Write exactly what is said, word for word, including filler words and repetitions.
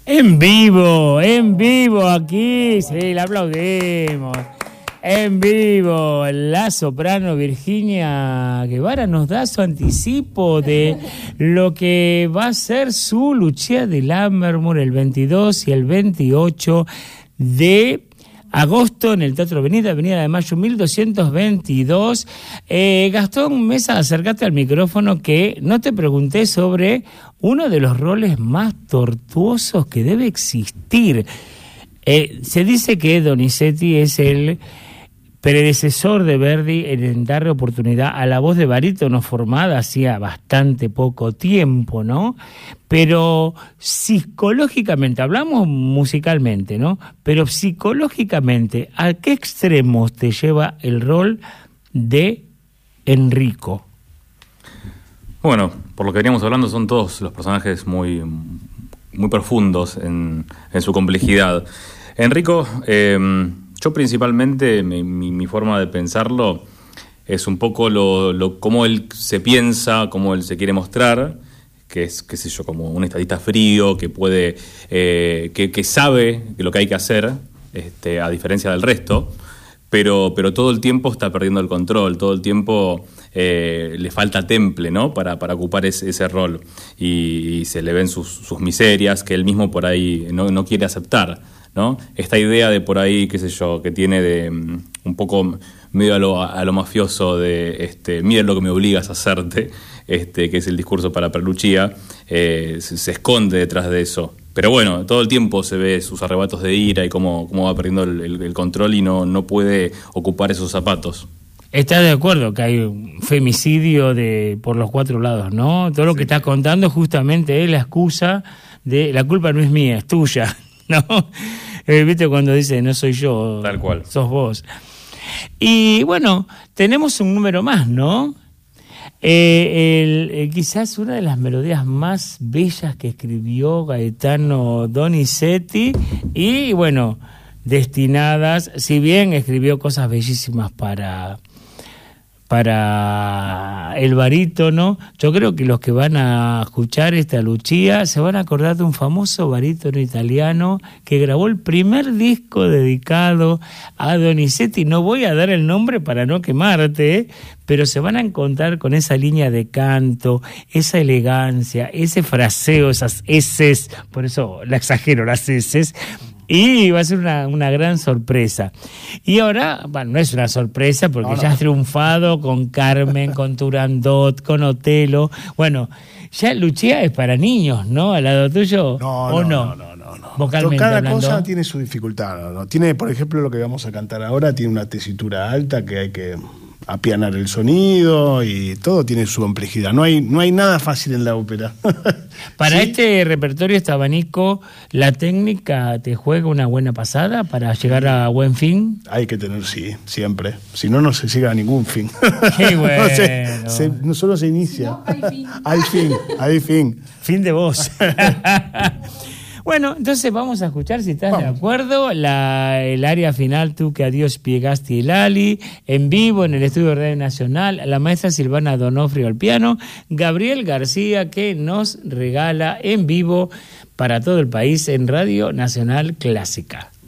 En vivo, en vivo aquí, sí, la aplaudimos. En vivo, la soprano Virginia Guevara nos da su anticipo de lo que va a ser su Lucia de Lammermoor el veintidós y el veintiocho de agosto en el Teatro Avenida, Avenida de Mayo mil doscientos veintidós. Eh, Gastón Mesa, acércate al micrófono, que no te pregunté sobre uno de los roles más tortuosos que debe existir. Eh, se dice que Donizetti es el predecesor de Verdi en darle oportunidad a la voz de barítono formada hacía bastante poco tiempo, ¿no? Pero psicológicamente, hablamos musicalmente, ¿no? Pero psicológicamente, ¿a qué extremos te lleva el rol de Enrico? Bueno, por lo que veníamos hablando, son todos los personajes muy, muy profundos en, en su complejidad. Enrico, eh, yo principalmente, mi, mi, mi forma de pensarlo es un poco lo, lo cómo él se piensa, cómo él se quiere mostrar, que es, qué sé yo, como un estadista frío, que puede, eh, que, que sabe lo que hay que hacer, este, a diferencia del resto, pero, pero todo el tiempo está perdiendo el control, todo el tiempo eh, le falta temple, ¿no? Para, para ocupar ese, ese rol, y, y se le ven sus, sus miserias que él mismo por ahí no, no quiere aceptar, ¿no? Esta idea de por ahí, qué sé yo, que tiene de um, un poco medio a lo, a lo mafioso de este, mira lo que me obligas a hacerte, este, que es el discurso para Lucia, eh, se, se esconde detrás de eso. Pero bueno, todo el tiempo se ve sus arrebatos de ira y cómo, cómo va perdiendo el, el, el control y no, no puede ocupar esos zapatos. ¿Estás de acuerdo que hay un femicidio de por los cuatro lados, no? Todo lo sí. que estás contando justamente es la excusa de la culpa no es mía, es tuya, ¿no? Eh, ¿Viste cuando dice no soy yo? Tal cual. Sos vos. Y bueno, tenemos un número más, ¿no? Eh, el, eh, quizás una de las melodías más bellas que escribió Gaetano Donizetti, y bueno, destinadas, si bien escribió cosas bellísimas para... para el barítono, yo creo que los que van a escuchar esta Lucia se van a acordar de un famoso barítono italiano que grabó el primer disco dedicado a Donizetti. No voy a dar el nombre para no quemarte, ¿eh? Pero se van a encontrar con esa línea de canto, esa elegancia, ese fraseo, esas eses, por eso la exagero, las eses, y va a ser una, una gran sorpresa. Y ahora, bueno, no es una sorpresa porque no, no. ya has triunfado con Carmen, con Turandot, con Otelo. Bueno, ya Lucia es para niños, ¿no? Al lado tuyo, no, ¿o no? No, no, no, no. Vocalmente cada hablando. cosa tiene su dificultad, ¿no? Tiene, por ejemplo, lo que vamos a cantar ahora, tiene una tesitura alta que hay que apianar el sonido y todo tiene su complejidad. No hay, no hay nada fácil en la ópera. Para ¿Sí? este repertorio, este abanico, ¿la técnica te juega una buena pasada para llegar a buen fin? Hay que tener, sí, siempre. Si no, no se llega a ningún fin. ¡Qué bueno! no, se, se, no solo se inicia. No, hay fin. Hay fin, hay fin. Fin de voz. Bueno, entonces vamos a escuchar, si estás vamos. de acuerdo, la, el área final, Tú que a Dios piegaste el ali, en vivo en el Estudio de Radio Nacional, la maestra Silvana Donofrio al piano, Gabriel García, que nos regala en vivo para todo el país en Radio Nacional Clásica.